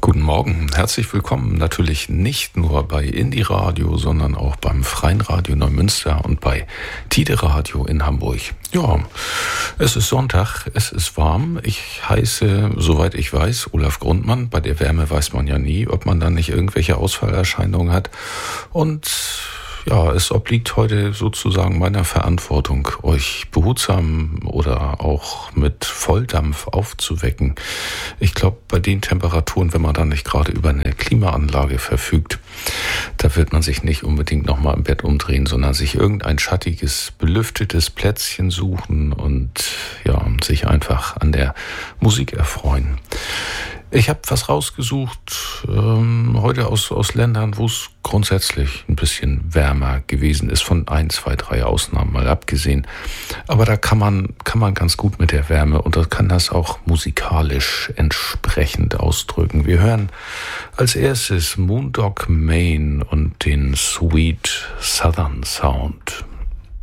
Guten Morgen, herzlich willkommen. Natürlich nicht nur bei Indie Radio, sondern auch beim Freien Radio Neumünster und bei Tide Radio in Hamburg. Ja, es ist Sonntag, es ist warm. Ich heiße, soweit ich weiß, Olaf Grundmann. Bei der Wärme weiß man ja nie, ob man dann nicht irgendwelche Ausfallerscheinungen hat. Und ja, es obliegt heute sozusagen meiner Verantwortung, euch behutsam oder auch mit Volldampf aufzuwecken. Ich glaube, bei den Temperaturen, wenn man dann nicht gerade über eine Klimaanlage verfügt, da wird man sich nicht unbedingt nochmal im Bett umdrehen, sondern sich irgendein schattiges, belüftetes Plätzchen suchen und ja, sich einfach an der Musik erfreuen. Ich habe was rausgesucht, heute aus Ländern, wo es grundsätzlich ein bisschen wärmer gewesen ist, von 1, 2, 3 Ausnahmen mal abgesehen. Aber da kann man ganz gut mit der Wärme und da kann das auch musikalisch entsprechend ausdrücken. Wir hören als erstes Moondog Maine und den Sweet Southern Sound.